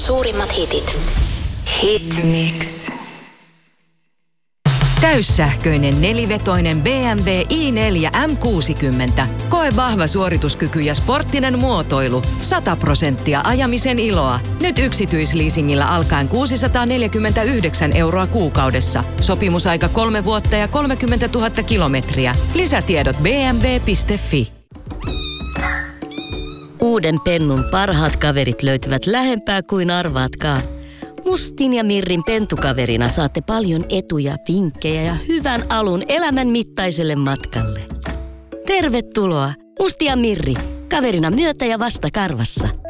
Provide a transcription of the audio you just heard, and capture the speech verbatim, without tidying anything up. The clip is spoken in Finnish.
suurimmat hitit. Hitmix. Täyssähköinen nelivetoinen B M W i neljä M kuusikymmentä. Koe vahva suorituskyky ja sporttinen muotoilu. sata prosenttia ajamisen iloa. Nyt yksityisleasingillä alkaen kuusisataaneljäkymmentäyhdeksän euroa kuukaudessa. Sopimusaika kolme vuotta ja kolmekymmentätuhatta kilometriä. Lisätiedot b m w piste f i. Uuden Pennun parhaat kaverit löytyvät lähempää kuin arvaatkaan. Mustin ja Mirrin pentukaverina saatte paljon etuja, vinkkejä ja hyvän alun elämän mittaiselle matkalle. Tervetuloa, Musti ja Mirri, kaverina myötä ja vasta karvassa.